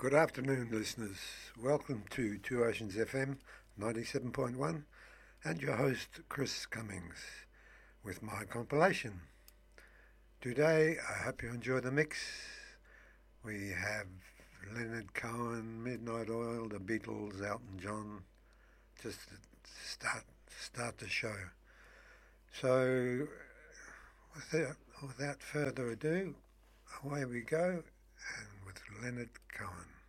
Good afternoon, listeners. Welcome to Two Oceans FM 97.1 and your host, Chris Cummings, with my compilation. Today, I hope you enjoy the mix. We have Leonard Cohen, Midnight Oil, The Beatles, Elton John, just to start the show. So, without further ado, away we go, and with Leonard Cohen.